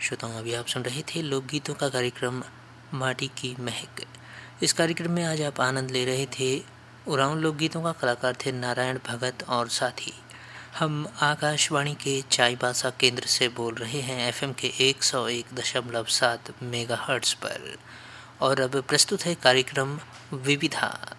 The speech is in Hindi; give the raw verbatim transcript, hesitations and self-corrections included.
श्रोताओं, अभी आप सुन रहे थे लोकगीतों का कार्यक्रम माटी की महक। इस कार्यक्रम में आज आप आनंद ले रहे थे। उरांव लोकगीतों का कलाकार थे नारायण भगत और साथी। हम आकाशवाणी के चाईबासा केंद्र से बोल रहे हैं एफएम के एक सौ एक दशमलव सात मेगाहर्ट्ज़ पर। और अब प्रस्तुत है कार्यक्रम विविधा।